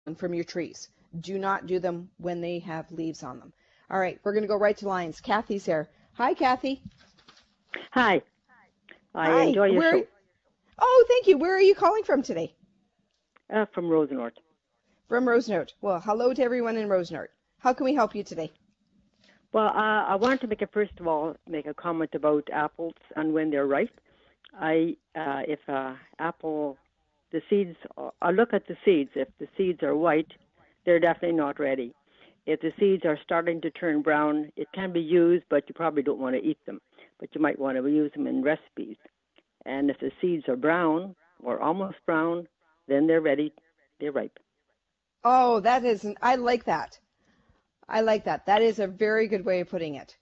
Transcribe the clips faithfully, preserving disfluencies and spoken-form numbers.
from your trees. Do not do them when they have leaves on them. All right, we're going to go right to lines. Kathy's there. Hi, Kathy. Hi. I Hi. enjoy your Where? show. Oh, thank you. Where are you calling from today? Uh, from Rosenort. From Rosenort. Well, hello to everyone in Rosenort. How can we help you today? Well, uh, I wanted to make a first of all make a comment about apples and when they're ripe. I uh, if uh, apple the seeds I look at the seeds. If the seeds are white, they're definitely not ready. If the seeds are starting to turn brown, it can be used, but you probably don't want to eat them. But you might want to use them in recipes. And if the seeds are brown or almost brown, then they're ready. They're ripe. Oh, that isn't, I like that. I like that. That is a very good way of putting it.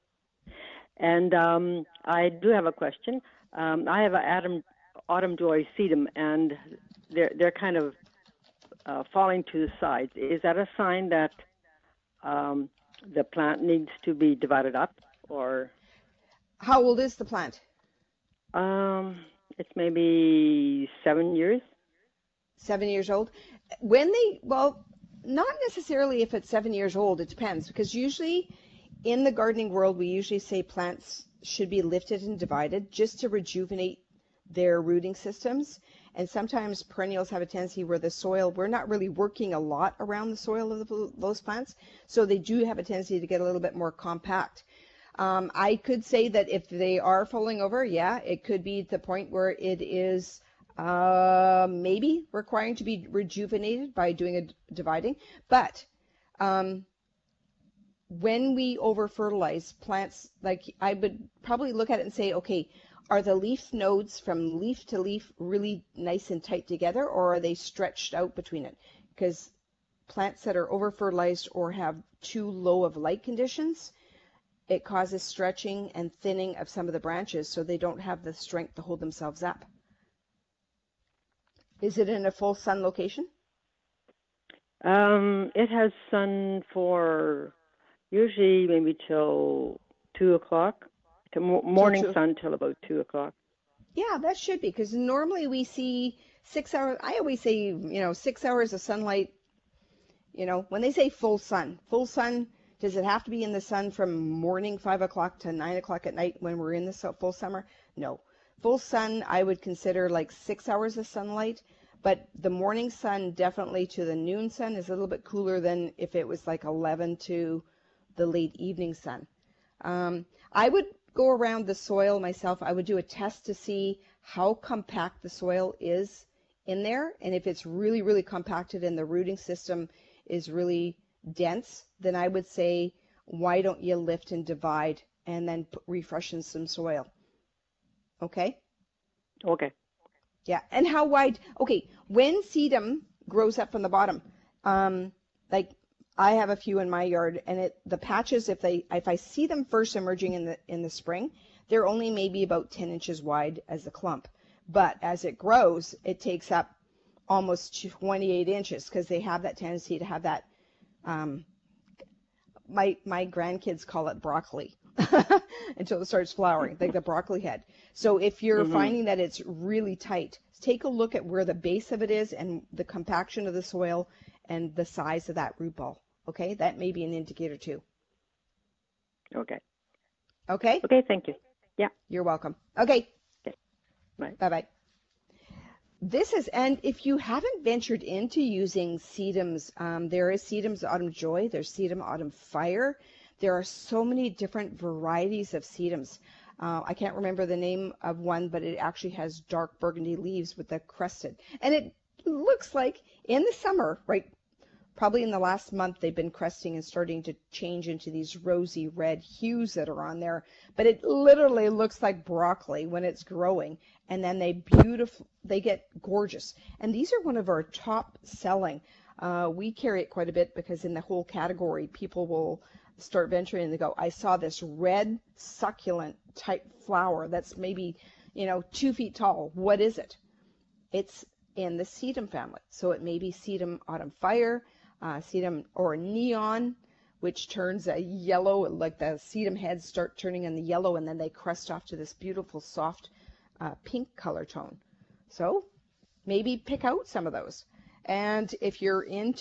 And um, I do have a question. Um, I have an Adam, autumn joy sedum, and they're they're kind of uh, falling to the sides. Is that a sign that um, the plant needs to be divided up, or How old is the plant? um, it's maybe seven years? Seven years old. When they, well, not necessarily if it's seven years old. It depends, because usually in the gardening world, we usually say plants should be lifted and divided just to rejuvenate their rooting systems. And sometimes perennials have a tendency where the soil, we're not really working a lot around the soil of the, those plants, so they do have a tendency to get a little bit more compact. Um, I could say that if they are falling over, yeah, it could be the point where it is uh, maybe requiring to be rejuvenated by doing a dividing. But um, when we over fertilize plants, like I would probably look at it and say, okay, are the leaf nodes from leaf to leaf really nice and tight together, or are they stretched out between it? Because plants that are over fertilized or have too low of light conditions, it causes stretching and thinning of some of the branches, so they don't have the strength to hold themselves up. Is it in a full sun location? Um, it has sun for usually maybe till two o'clock, to Till morning two? sun till about two o'clock. Yeah, that should be, because normally we see six hours. I always say, you know, six hours of sunlight. You know, when they say full sun, full sun, does it have to be in the sun from morning five o'clock to nine o'clock at night when we're in the full summer? No. Full sun, I would consider like six hours of sunlight, but the morning sun definitely to the noon sun is a little bit cooler than if it was like eleven to the late evening sun. Um, I would go around the soil myself. I would do a test to see how compact the soil is in there, and if it's really, really compacted and the rooting system is really dense, then I would say, why don't you lift and divide and then refreshen some soil? Okay? Okay. Yeah. And how wide? Okay. When sedum grows up from the bottom, um, like I have a few in my yard, and it the patches, if they if I see them first emerging in the in the spring, they're only maybe about ten inches wide as a clump. But as it grows, it takes up almost twenty-eight inches, because they have that tendency to have that. Um, my my grandkids call it broccoli until it starts flowering, like the broccoli head. So if you're Mhm. finding that it's really tight, take a look at where the base of it is and the compaction of the soil and the size of that root ball. Okay, that may be an indicator too. Okay. Okay, Okay. Thank you. Yeah. you're welcome. Okay, Okay. Bye. bye bye. This is, and if you haven't ventured into using sedums, um, there is sedums autumn joy, there's sedum autumn fire. There are so many different varieties of sedums. Uh, I can't remember the name of one, but it actually has dark burgundy leaves with the crested. And it looks like in the summer, right, probably in the last month, they've been cresting and starting to change into these rosy red hues that are on there. But it literally looks like broccoli when it's growing. And then they beautiful, they get gorgeous. And these are one of our top selling. Uh, we carry it quite a bit because in the whole category, people will start venturing and they go, I saw this red succulent type flower that's maybe, you know, two feet tall. What is it? It's in the sedum family. So it may be sedum autumn fire, uh, sedum or neon, which turns a yellow, like the sedum heads start turning in the yellow, and then they crest off to this beautiful soft uh, pink color tone. So maybe pick out some of those. And if you're into